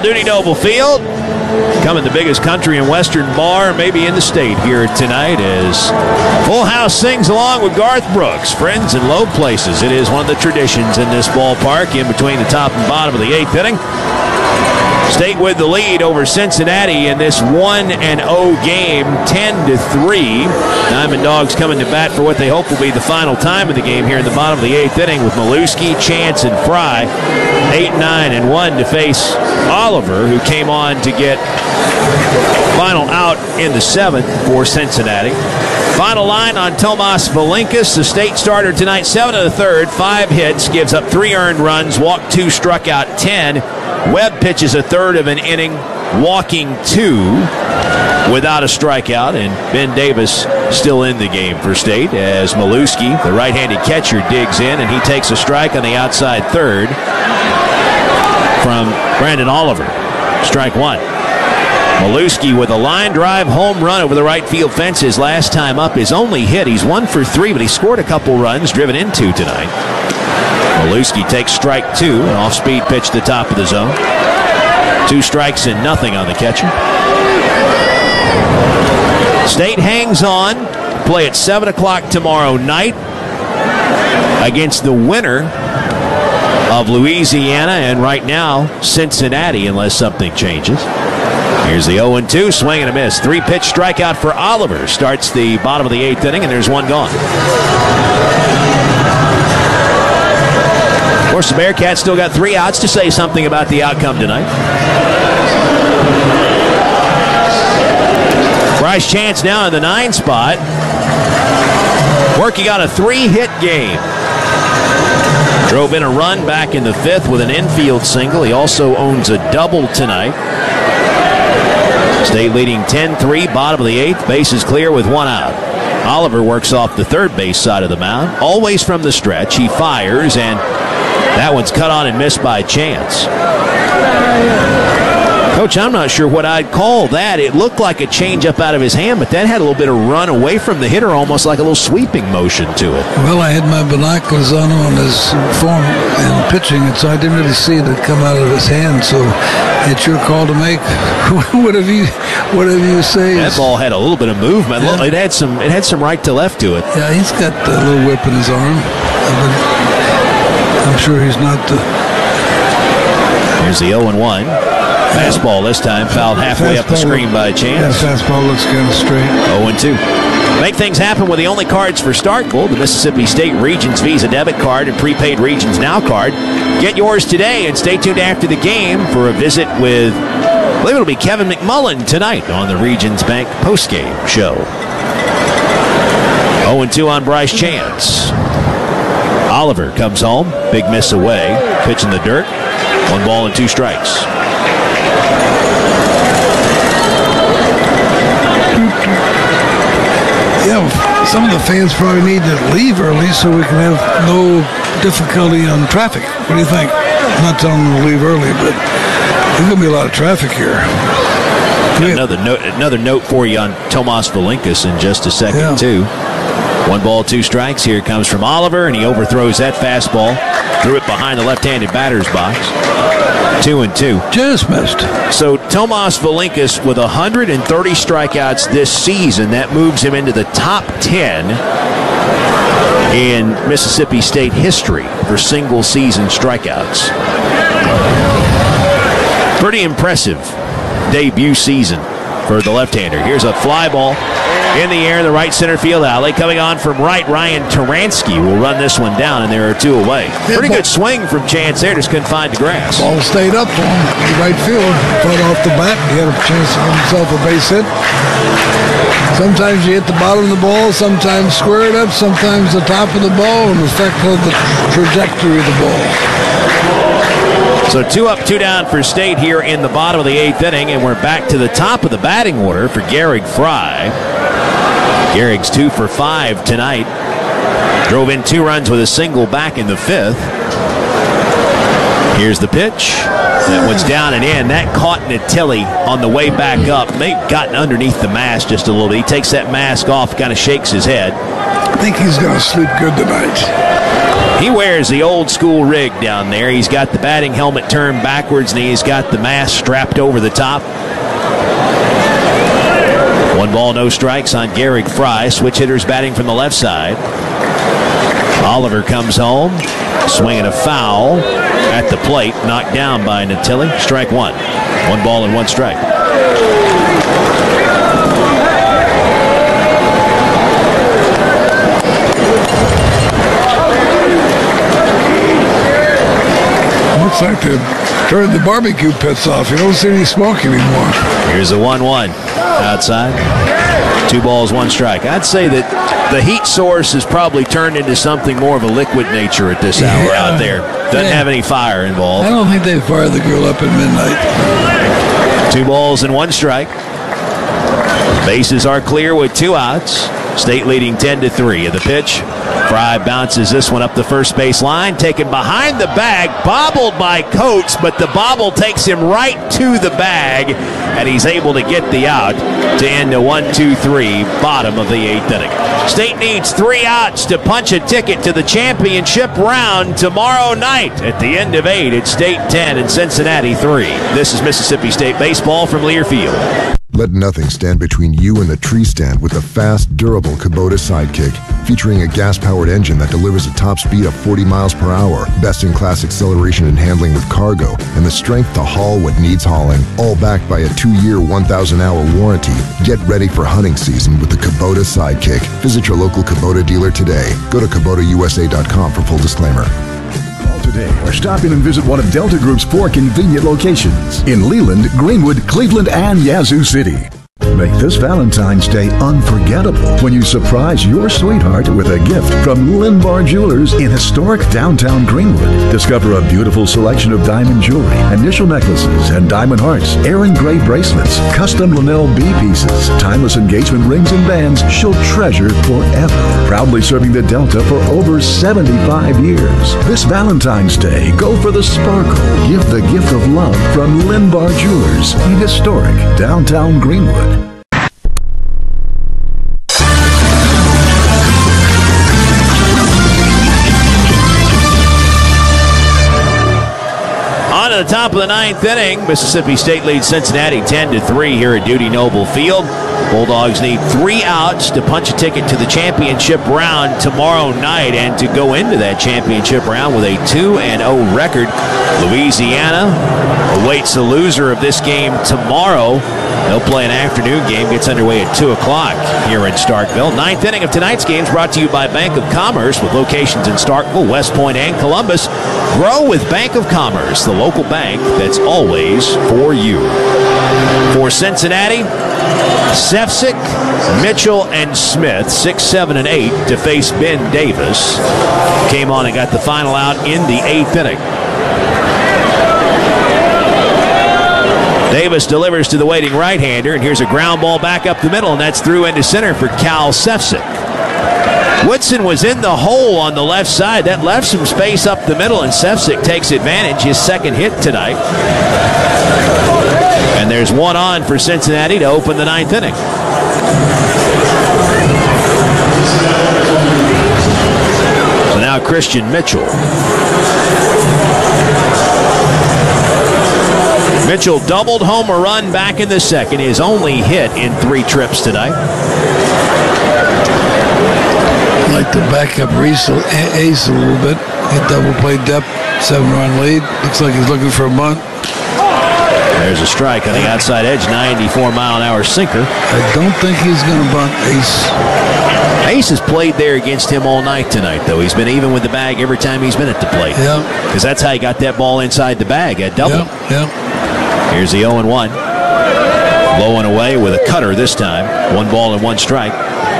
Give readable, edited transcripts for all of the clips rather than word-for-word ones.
Duty Noble Field. Coming the biggest country and western bar maybe in the state here tonight as Full House sings along with Garth Brooks, Friends in Low Places. It is one of the traditions in this ballpark in between the top and bottom of the 8th inning. State with the lead over Cincinnati in this 1-0 game, 10-3. Diamond Dogs coming to bat for what they hope will be the final time of the game here in the bottom of the 8th inning with Maluski, Chance, and Fry. 8-9-1 to face Oliver, who came on to get final out in the 7th for Cincinnati. Final line on Tomas Valinkas, the state starter tonight, 7 1/3, 5 hits, gives up 3 earned runs, walked 2, struck out 10. Webb pitches a third of an inning, walking 2 without a strikeout, and Ben Davis still in the game for State as Maluski, the right-handed catcher, digs in, and he takes a strike on the outside third from Brandon Oliver. Strike 1. Maluski with a line drive home run over the right field fence his last time up. His only hit. He's 1 for 3, but he scored a couple runs driven into tonight. Maluski takes strike 2, an off-speed pitch to the top of the zone. 2 strikes and nothing on the catcher. State hangs on. Play at 7 o'clock tomorrow night against the winner of Louisiana and right now Cincinnati, unless something changes. Here's the 0-2, swing and a miss. 3-pitch strikeout for Oliver. Starts the bottom of the 8th inning, and there's 1 gone. Of course, the Bearcats still got 3 outs to say something about the outcome tonight. Bryce Chance now in the 9 spot. Working on a 3-hit game. Drove in a run back in the 5th with an infield single. He also owns a double tonight. State leading 10-3, bottom of the 8th. Bases clear with 1 out. Oliver works off the third base side of the mound. Always from the stretch. He fires, and that one's cut on and missed by Chance. Coach, I'm not sure what I'd call that. It looked like a changeup out of his hand, but that had a little bit of run away from the hitter, almost like a little sweeping motion to it. Well, I had my binoculars on his form and pitching it, so I didn't really see it come out of his hand. So it's your call to make. whatever you say. That ball had a little bit of movement. Yeah. It had some right to left to it. Yeah, he's got a little whip in his arm. I'm sure he's not. Here's the 0-1. Fastball this time, fouled halfway up the screen by Chance. Yeah, fastball looks kind of straight. 0-2. Make things happen with the only cards for Starkville, the Mississippi State Regions Visa debit card and prepaid Regions Now card. Get yours today and stay tuned after the game for a visit with, I believe it'll be Kevin McMullen tonight on the Regions Bank postgame show. 0-2 on Bryce Chance. Oliver comes home, big miss away, pitch in the dirt, 1 ball and 2 strikes. Yeah, some of the fans probably need to leave early so we can have no difficulty on traffic. What do you think? I'm not telling them to leave early, but there's going to be a lot of traffic here. Another note for you on Tomas Valinkas in just a second, too. 1 ball, 2 strikes. Here comes from Oliver, and he overthrows that fastball. Threw it behind the left-handed batter's box. 2-2. Just missed. So Tomas Valinkas with 130 strikeouts this season. That moves him into the top 10 in Mississippi State history for single-season strikeouts. Pretty impressive debut season for the left-hander. Here's a fly ball in the air in the right center field alley. Coming on from right, Ryan Taransky will run this one down, and there are 2 away. Pretty good swing from Chance there, just couldn't find the grass. Ball stayed up for him in right field. Fell off the bat. He had a chance to give himself a base hit. Sometimes you hit the bottom of the ball, sometimes square it up, sometimes the top of the ball, and affect the trajectory of the ball. So 2 up, 2 down for State here in the bottom of the 8th inning, and we're back to the top of the batting order for Gehrig Fry. Gehrig's 2 for 5 tonight. Drove in 2 runs with a single back in the 5th. Here's the pitch. That one's down and in. That caught Natilli on the way back up. May have gotten underneath the mask just a little bit. He takes that mask off, kind of shakes his head. I think he's going to sleep good tonight. He wears the old school rig down there. He's got the batting helmet turned backwards, and he's got the mask strapped over the top. 1 ball, no strikes on Garrick Fry. Switch hitters batting from the left side. Oliver comes home, swinging a foul at the plate, knocked down by Natilli. Strike 1. 1 ball and 1 strike. Looks like they've turned the barbecue pits off. You don't see any smoke anymore. Here's a 1-1 outside. 2 balls, 1 strike. I'd say that the heat source has probably turned into something more of a liquid nature at this hour out there. Doesn't have any fire involved. I don't think they fired the grill up at midnight. 2 balls and 1 strike. Bases are clear with 2 outs. State leading 10-3. At the pitch, Fry bounces this one up the first base line, taken behind the bag, bobbled by Coates, but the bobble takes him right to the bag, and he's able to get the out to end a 1-2-3 bottom of the 8th inning. State needs 3 outs to punch a ticket to the championship round tomorrow night. At the end of 8, it's State 10 and Cincinnati 3. This is Mississippi State baseball from Learfield. Let nothing stand between you and the tree stand with the fast, durable Kubota Sidekick. Featuring a gas-powered engine that delivers a top speed of 40 miles per hour, best-in-class acceleration and handling with cargo, and the strength to haul what needs hauling. All backed by a 2-year, 1,000-hour warranty. Get ready for hunting season with the Kubota Sidekick. Visit your local Kubota dealer today. Go to KubotaUSA.com for full disclaimer. Today, or stop in and visit one of Delta Group's 4 convenient locations in Leland, Greenwood, Cleveland, and Yazoo City. Make this Valentine's Day unforgettable when you surprise your sweetheart with a gift from Linbar Jewelers in historic downtown Greenwood. Discover a beautiful selection of diamond jewelry, initial necklaces and diamond hearts, air engraved bracelets, custom Linnell B pieces, timeless engagement rings and bands she'll treasure forever. Proudly serving the Delta for over 75 years. This Valentine's Day, go for the sparkle. Give the gift of love from Linbar Jewelers in historic downtown Greenwood. On to the top of the 9th inning, Mississippi State leads Cincinnati 10-3 here at Dudy Noble Field. Bulldogs need 3 outs to punch a ticket to the championship round tomorrow night, and to go into that championship round with a 2-0 record. Louisiana awaits the loser of this game tomorrow. They'll play an afternoon game, gets underway at 2 o'clock here in Starkville. 9th inning of tonight's game is brought to you by Bank of Commerce, with locations in Starkville, West Point, and Columbus. Grow with Bank of Commerce, the local bank that's always for you. For Cincinnati, Sefcik, Mitchell, and Smith, 6, 7, and 8 to face Ben Davis. Came on and got the final out in the 8th inning. Davis delivers to the waiting right-hander, and here's a ground ball back up the middle, and that's through into center for Cal Sefcik. Woodson was in the hole on the left side. That left some space up the middle, and Sefcik takes advantage, his 2nd hit tonight. And there's 1 on for Cincinnati to open the 9th inning. So now Christian Mitchell. Mitchell doubled home a run back in the 2nd, his only hit in 3 trips tonight. I'd like to back up Ace a little bit. Hit double play depth, 7-run lead. Looks like he's looking for a bunt. There's a strike on the outside edge, 94-mile-an-hour sinker. I don't think he's going to bunt Ace. Ace has played there against him all night tonight, though. He's been even with the bag every time he's been at the plate. Yeah. Because that's how he got that ball inside the bag at double. Yeah. Here's the 0-1. Low and away with a cutter this time. 1 ball and 1 strike.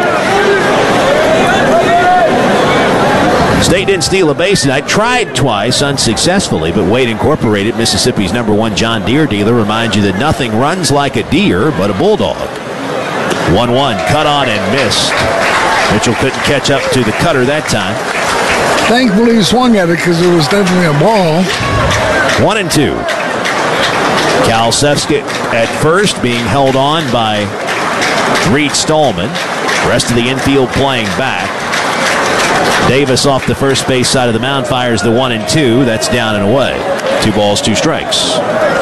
State didn't steal a base tonight. Tried twice unsuccessfully, but Wade Incorporated, Mississippi's #1 John Deere dealer, reminds you that nothing runs like a deer but a bulldog. 1-1, cut on and missed. Mitchell couldn't catch up to the cutter that time. Thankfully he swung at it because it was definitely a ball. 1-2. Cal Sefcik at first, being held on by Reed Stallman. The rest of the infield playing back. Davis off the first base side of the mound fires the 1-2. That's down and away. 2 balls, 2 strikes.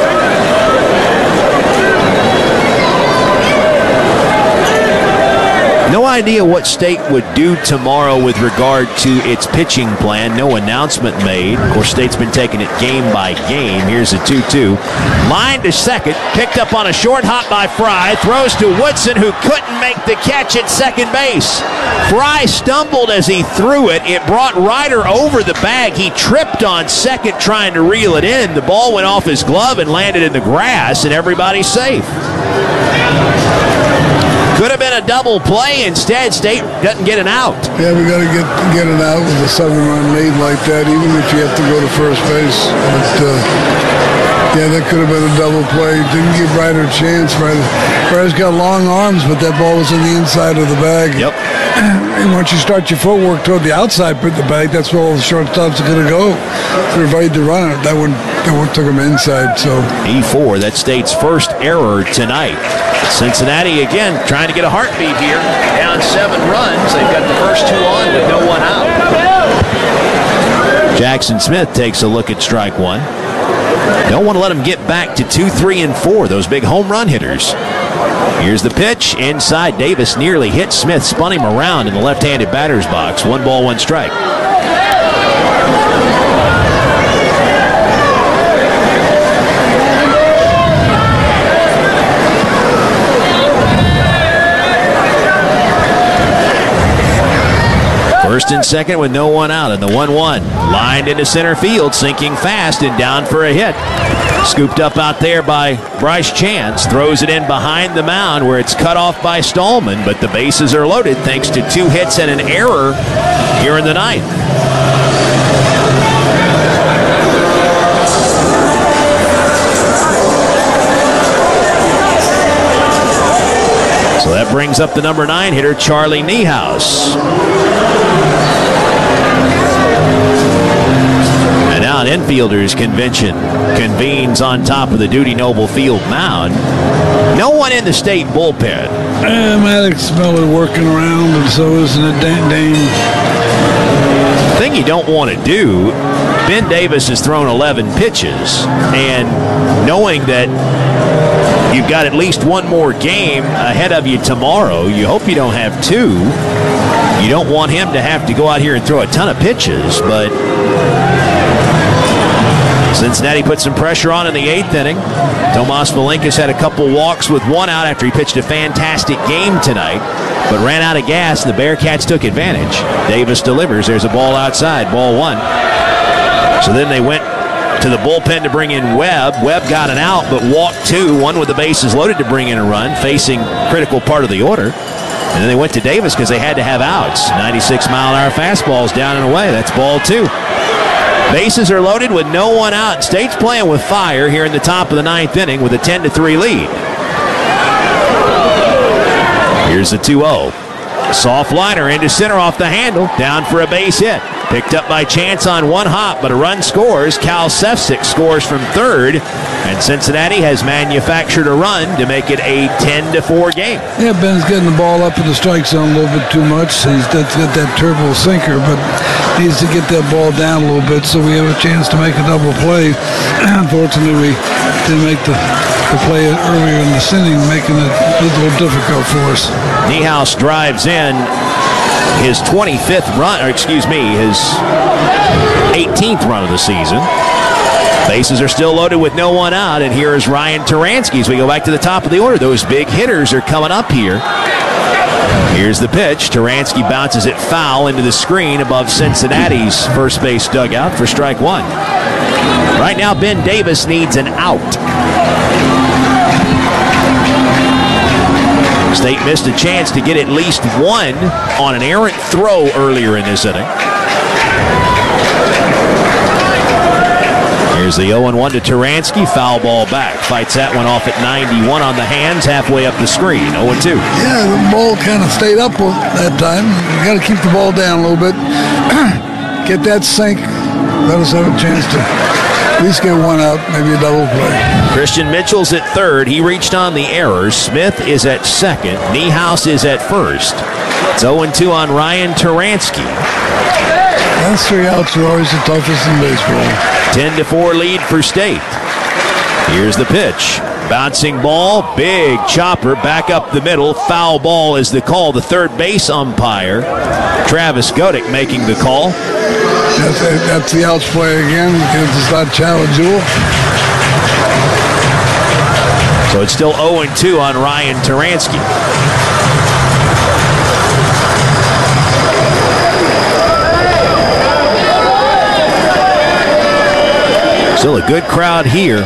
No idea what State would do tomorrow with regard to its pitching plan. No announcement made. Of course, State's been taking it game by game. Here's a 2-2. Line to second. Picked up on a short hop by Fry. Throws to Woodson, who couldn't make the catch at second base. Fry stumbled as he threw it. It brought Ryder over the bag. He tripped on second trying to reel it in. The ball went off his glove and landed in the grass, and everybody's safe. Could have been a double play. Instead, State doesn't get an out. Yeah, we got to get an out with a 7-run lead like that, even if you have to go to first base. But, yeah, that could have been a double play. Didn't give Ryder a chance. Ryder's got long arms, but that ball was in the inside of the bag. Yep. And once you start your footwork toward the outside of the bag, that's where all the shortstops are going to go. To avoid the runner. That one took him inside. So E4, that's State's first error tonight. Cincinnati again trying to get a heartbeat here. Down 7 runs. They've got the first 2 on with no one out. Jackson Smith takes a look at strike 1. Don't want to let him get back to 2, 3, and 4. Those big home run hitters. Here's the pitch. Inside, Davis nearly hit Smith. Spun him around in the left-handed batter's box. 1 ball, 1 strike. First and second with no one out, and the 1-1 lined into center field, sinking fast and down for a hit. Scooped up out there by Bryce Chance, throws it in behind the mound where it's cut off by Stallman, but the bases are loaded thanks to 2 hits and an error here in the 9th. So that brings up the number 9 hitter, Charlie Niehaus. And now an infielders convention convenes on top of the Dudy Noble Field mound. No one in the State bullpen. Maddox Miller working around, and so isn't it Dane? Thing you don't want to do, Ben Davis has thrown 11 pitches, and knowing that you've got at least 1 more game ahead of you tomorrow, you hope you don't have 2. You don't want him to have to go out here and throw a ton of pitches, but Cincinnati put some pressure on in the 8th inning. Tomas Malenkas had a couple walks with 1 out after he pitched a fantastic game tonight, but ran out of gas, and the Bearcats took advantage. Davis delivers. There's a ball outside, ball 1. So then they went to the bullpen to bring in Webb. Webb got an out, but walked 2, 1 with the bases loaded to bring in a run, facing critical part of the order. And then they went to Davis because they had to have outs. 96-mile-an-hour fastballs down and away. That's ball 2. Bases are loaded with no one out. State's playing with fire here in the top of the 9th inning with a 10-3 lead. Here's the 2-0. Soft liner into center off the handle. Down for a base hit. Picked up by Chance on 1 hop, but a run scores. Cal Sefcik scores from third, and Cincinnati has manufactured a run to make it a 10-4 game. Yeah, Ben's getting the ball up in the strike zone a little bit too much. He's got that turbo sinker, but needs to get that ball down a little bit so we have a chance to make a double play. Unfortunately, we didn't make the play earlier in the inning, making it a little difficult for us. Niehaus drives in his 25th run, or excuse me, his 18th run of the season. Bases are still loaded with no one out, and here is Ryan Turansky as we go back to the top of the order. Those big hitters are coming up here. Here's the pitch. Turansky bounces it foul into the screen above Cincinnati's first base dugout for strike 1. Right now, Ben Davis needs an out. State missed a chance to get at least 1 on an errant throw earlier in this inning. Here's the 0-1 to Turansky. Foul ball back. Fights that one off at 91 on the hands, halfway up the screen. 0-2. Yeah, the ball kind of stayed up that time. You got to keep the ball down a little bit. Get that sink. Let us have a chance to at least get one out, maybe a double play. Christian Mitchell's at third. He reached on the errors. Smith is at second. Niehaus is at first. It's 0-2 on Ryan Taransky. Last 3 outs are always the toughest in baseball. 10-4 lead for State. Here's the pitch. Bouncing ball, big chopper, back up the middle. Foul ball is the call. The third base umpire, Travis Godick, making the call. That's the outs play again because it's not challenge rule. So it's still 0-2 on Ryan Taransky. Still a good crowd here.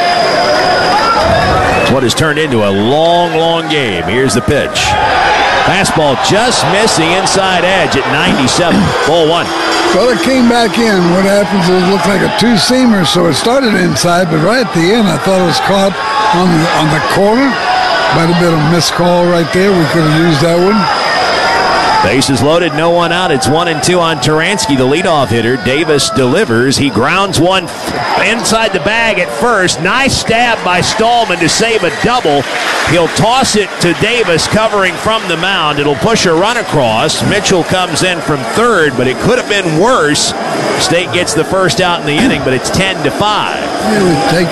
What has turned into a long, long game. Here's the pitch. Fastball just missed the inside edge at 97. Ball one. Well, it came back in. What happens is it looked like a two-seamer, so it started inside, but right at the end, I thought it was caught on the corner. Might have been a missed call right there. We could have used that one. Bases loaded, no one out. It's 1-2 on Taransky, the leadoff hitter. Davis delivers. He grounds one inside the bag at first. Nice stab by Stallman to save a double. He'll toss it to Davis, covering from the mound. It'll push a run across. Mitchell comes in from third, but it could have been worse. State gets the first out in the inning, but it's 10-5.